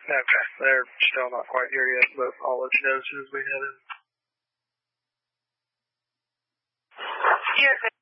Okay, they're still not quite here yet, but I'll let you know as soon as we head in. Yes.